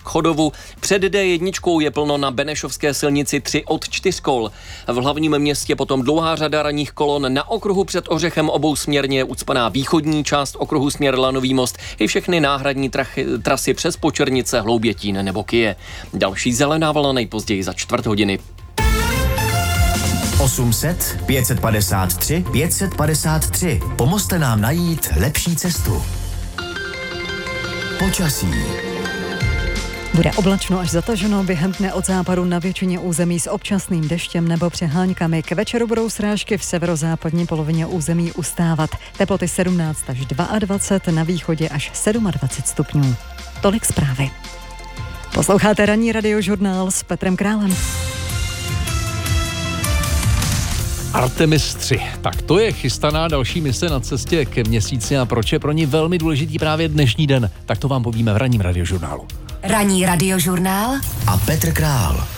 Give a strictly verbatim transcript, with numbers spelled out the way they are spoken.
Chodovu. Před D jedna je plno na Benešovské silnici tři od čtyř kol. V hlavním městě potom dlouhá řada ranních kolon. Na okruhu před Ořechem obousměrně je ucpaná východní část okruhu směr Lanový most i všechny náhradní trachy, trasy přes Počernice, Hloubětín nebo Kyje. Další zelená vlna nejpozději za čtvrt hodiny. osm set, pět set padesát tři, pět set padesát tři. Pomozte nám najít lepší cestu. Počasí. Bude oblačno až zataženo, během dne od západu na většině území s občasným deštěm nebo přeháňkami. K večeru budou srážky v severozápadní polovině území ustávat. Teploty sedmnáct až dvacet dva, na východě až dvacet sedm stupňů. Tolik zprávy. Posloucháte ranní radiožurnál s Petrem Králem. Artemis tři. Tak to je chystaná další mise na cestě ke měsíci a proč je pro ní velmi důležitý právě dnešní den, tak to vám povíme v ranním radiožurnálu. Ranní radiožurnál a Petr Král.